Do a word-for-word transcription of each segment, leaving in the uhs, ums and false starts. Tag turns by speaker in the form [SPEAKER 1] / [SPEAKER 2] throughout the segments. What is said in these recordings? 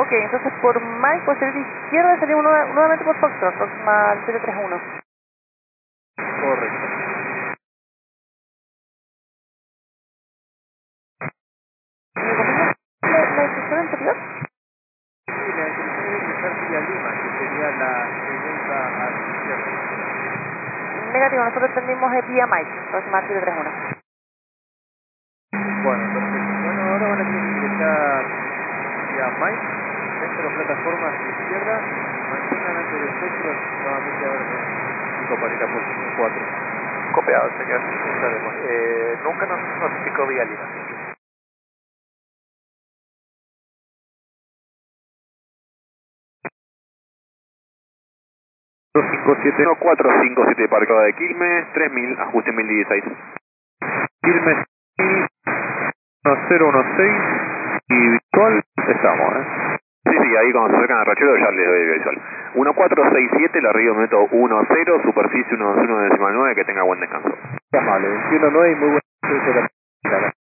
[SPEAKER 1] Ok, entonces por Mike, por salir izquierda, salimos nueva, nuevamente por Foxtrot, próxima al siete tres uno.
[SPEAKER 2] Correcto.
[SPEAKER 1] ¿Me confirma la, la instrucción anterior?
[SPEAKER 2] Sí, la instrucción es ingresar vía Lima, que sería la segunda a la izquierda.
[SPEAKER 1] Negativo, nosotros entendimos es vía Mike, próxima al siete tres uno.
[SPEAKER 2] Bueno, perfecto. Bueno, ahora van a tener que ingresar vía Mike, dentro de la plataforma a su izquierda, mantengan antes de Foxtrot, nuevamente ahora con cinco para ir a posición cuatro.
[SPEAKER 3] Copiado, señor. Estaremos. Eh, nunca nos notificó vía Lima.
[SPEAKER 4] dos cinco siete uno cuatro cinco siete parcada de Quilmes, tres mil, ajuste mil dieciséis.
[SPEAKER 3] Quilmes uno cero uno seis y visual estamos, ¿eh?
[SPEAKER 4] Sí, sí, ahí cuando se acercan al rachero ya les doy visual. uno cuatro seis siete, la río meto uno cero, superficie uno uno decimal nueve, que tenga buen descanso.
[SPEAKER 3] Amable, veintiuno nueve y muy buen servicio de la...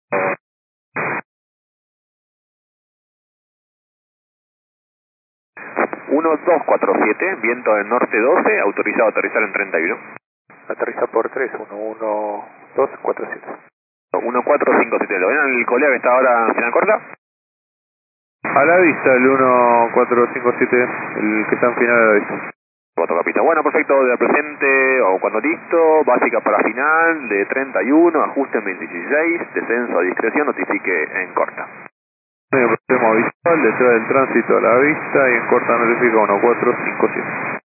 [SPEAKER 4] uno dos cuatro siete, viento del norte doce, autorizado a aterrizar en treinta y uno.
[SPEAKER 3] Aterriza por tres, uno uno dos cuatro siete.
[SPEAKER 4] uno cuatro cinco siete, ¿lo ven al colega que está ahora en final corta?
[SPEAKER 3] A la vista, el uno cuatro cinco siete, el que está en final a la vista.
[SPEAKER 4] Cuatro capita. Bueno, perfecto, de presente o cuando listo, básica para final, de treinta y uno, ajuste en mil dieciséis, descenso a discreción, notifique en corta.
[SPEAKER 3] Medio problema visual, detrás del tránsito a la vista y en corta notifica uno cuatro cinco siete.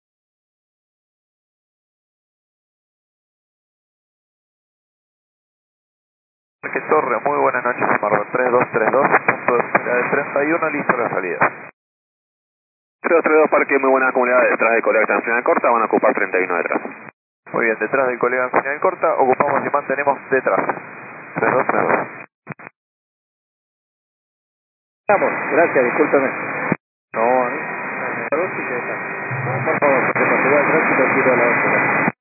[SPEAKER 5] Parque Torre, muy buenas noches, Marlon tres dos tres dos, punto de espera de treinta y uno, listo la salida.
[SPEAKER 4] tres dos tres dos, parque, muy buena comunidad, detrás del colega que está en final corta, van a ocupar treinta y uno detrás.
[SPEAKER 5] Muy bien, detrás del colega en final corta, ocupamos y mantenemos detrás. tres dos tres dos.
[SPEAKER 2] Vamos, gracias, discúlpeme. No, ¿eh? Por favor, porque para llevar el tránsito quiero a la otra.